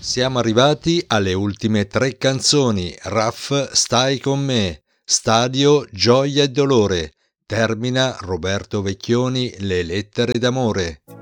Siamo arrivati alle ultime 3 canzoni. Raff, Stai con me. Stadio, Gioia e dolore. Termina Roberto Vecchioni, Le lettere d'amore.